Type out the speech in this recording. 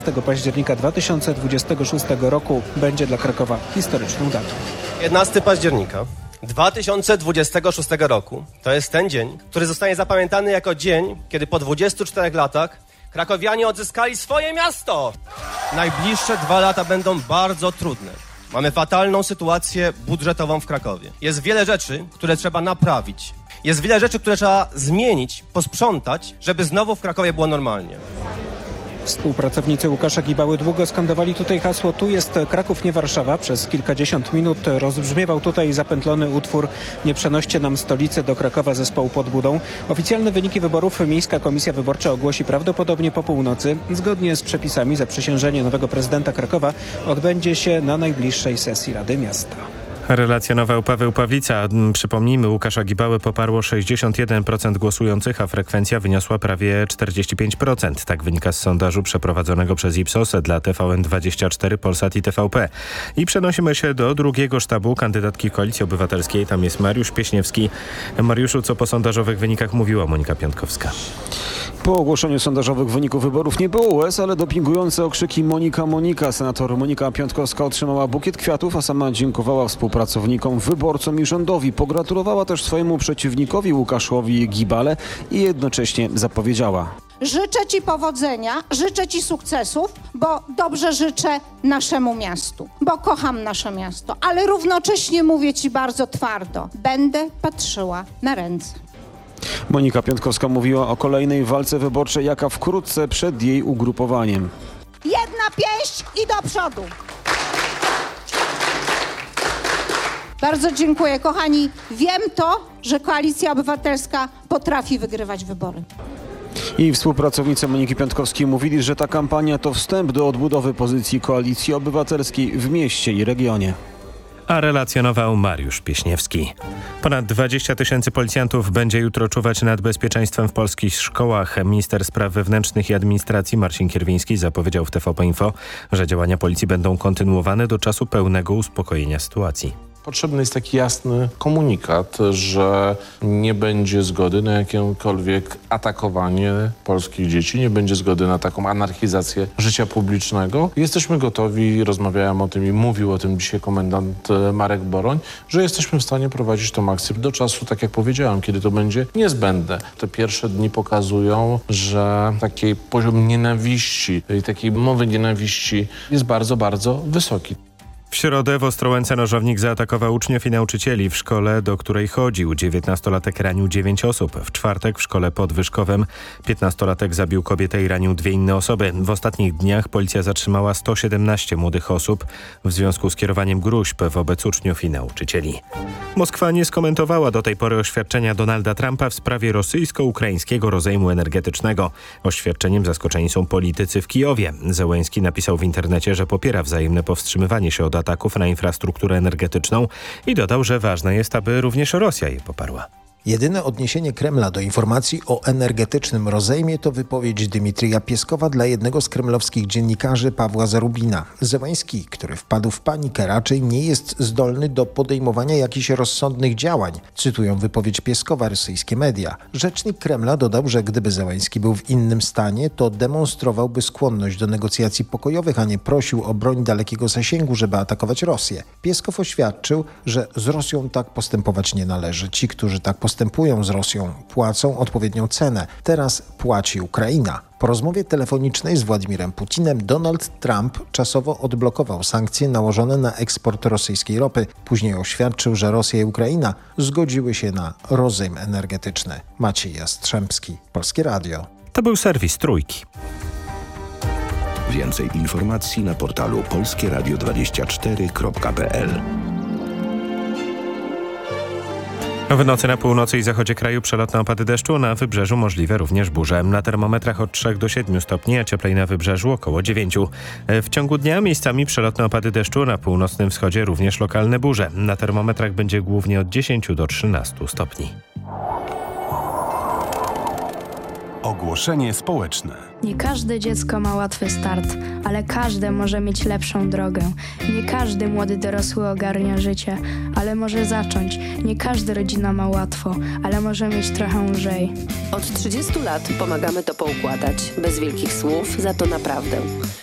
października 2026 roku będzie dla Krakowa historyczną datą. 11 października 2026 roku to jest ten dzień, który zostanie zapamiętany jako dzień, kiedy po 24 latach krakowianie odzyskali swoje miasto. Najbliższe 2 lata będą bardzo trudne. Mamy fatalną sytuację budżetową w Krakowie. Jest wiele rzeczy, które trzeba naprawić. Jest wiele rzeczy, które trzeba zmienić, posprzątać, żeby znowu w Krakowie było normalnie. Współpracownicy Łukasza Gibały długo skandowali tutaj hasło "Tu jest Kraków, nie Warszawa". Przez kilkadziesiąt minut rozbrzmiewał tutaj zapętlony utwór "Nie przenoście nam stolicy do Krakowa" zespołu Pod Budą. Oficjalne wyniki wyborów Miejska Komisja Wyborcza ogłosi prawdopodobnie po północy. Zgodnie z przepisami zaprzysiężenie nowego prezydenta Krakowa odbędzie się na najbliższej sesji Rady Miasta. Relacjonował Paweł Pawlica. Przypomnijmy, Łukasza Gibałę poparło 61% głosujących, a frekwencja wyniosła prawie 45%. Tak wynika z sondażu przeprowadzonego przez Ipsos dla TVN24, Polsat i TVP. I przenosimy się do drugiego sztabu kandydatki Koalicji Obywatelskiej. Tam jest Mariusz Pieśniewski. Mariuszu, co po sondażowych wynikach mówiła Monika Piątkowska? Po ogłoszeniu sondażowych wyników wyborów nie było łez, ale dopingujące okrzyki "Monika, Monika". Senator Monika Piątkowska otrzymała bukiet kwiatów, a sama dziękowała współpracownikom, wyborcom i rządowi. Pogratulowała też swojemu przeciwnikowi Łukaszowi Gibale i jednocześnie zapowiedziała: życzę Ci powodzenia, życzę Ci sukcesów, bo dobrze życzę naszemu miastu, bo kocham nasze miasto, ale równocześnie mówię Ci bardzo twardo, będę patrzyła na ręce. Monika Piątkowska mówiła o kolejnej walce wyborczej, jaka wkrótce przed jej ugrupowaniem. Jedna pięść i do przodu. Bardzo dziękuję, kochani. Wiem że Koalicja Obywatelska potrafi wygrywać wybory. I współpracownicy Moniki Piątkowskiej mówili, że ta kampania to wstęp do odbudowy pozycji Koalicji Obywatelskiej w mieście i regionie. A relacjonował Mariusz Pieśniewski. Ponad 20 000 policjantów będzie jutro czuwać nad bezpieczeństwem w polskich szkołach. Minister Spraw Wewnętrznych i Administracji Marcin Kierwiński zapowiedział w TVP Info, że działania policji będą kontynuowane do czasu pełnego uspokojenia sytuacji. Potrzebny jest taki jasny komunikat, że nie będzie zgody na jakiekolwiek atakowanie polskich dzieci, nie będzie zgody na taką anarchizację życia publicznego. Jesteśmy gotowi, rozmawiałem o tym i mówił o tym dzisiaj komendant Marek Boroń, że jesteśmy w stanie prowadzić tą akcję do czasu, tak jak powiedziałem, kiedy to będzie niezbędne. Te pierwsze dni pokazują, że taki poziom nienawiści i takiej mowy nienawiści jest bardzo, bardzo wysoki. W środę w Ostrołęce nożownik zaatakował uczniów i nauczycieli w szkole, do której chodził. 19-latek ranił 9 osób. W czwartek w szkole pod Wyszkowem 15-latek zabił kobietę i ranił 2 inne osoby. W ostatnich dniach policja zatrzymała 117 młodych osób w związku z kierowaniem gróźb wobec uczniów i nauczycieli. Moskwa nie skomentowała do tej pory oświadczenia Donalda Trumpa w sprawie rosyjsko-ukraińskiego rozejmu energetycznego. Oświadczeniem zaskoczeni są politycy w Kijowie. Zełenski napisał w internecie, że popiera wzajemne powstrzymywanie się od ataków na infrastrukturę energetyczną i dodał, że ważne jest, aby również Rosja je poparła. Jedyne odniesienie Kremla do informacji o energetycznym rozejmie to wypowiedź Dmitrija Pieskowa dla jednego z kremlowskich dziennikarzy Pawła Zarubina. Zełenski, który wpadł w panikę, raczej nie jest zdolny do podejmowania jakichś rozsądnych działań. Cytują wypowiedź Pieskowa rosyjskie media. Rzecznik Kremla dodał, że gdyby Zełenski był w innym stanie, to demonstrowałby skłonność do negocjacji pokojowych, a nie prosił o broń dalekiego zasięgu, żeby atakować Rosję. Pieskow oświadczył, że z Rosją tak postępować nie należy. Ci, którzy tak postępują z Rosją, płacą odpowiednią cenę. Teraz płaci Ukraina. Po rozmowie telefonicznej z Władimirem Putinem Donald Trump czasowo odblokował sankcje nałożone na eksport rosyjskiej ropy. Później oświadczył, że Rosja i Ukraina zgodziły się na rozejm energetyczny. Maciej Jastrzębski, Polskie Radio. To był serwis Trójki. Więcej informacji na portalu polskieradio24.pl. W nocy na północy i zachodzie kraju przelotne opady deszczu, na wybrzeżu możliwe również burze. Na termometrach od 3 do 7 stopni, a cieplej na wybrzeżu około 9. W ciągu dnia miejscami przelotne opady deszczu, na północnym wschodzie również lokalne burze. Na termometrach będzie głównie od 10 do 13 stopni. Ogłoszenie społeczne. Nie każde dziecko ma łatwy start, ale każde może mieć lepszą drogę. Nie każdy młody dorosły ogarnia życie, ale może zacząć. Nie każda rodzina ma łatwo, ale może mieć trochę lżej. Od 30 lat pomagamy to poukładać. Bez wielkich słów, za to naprawdę.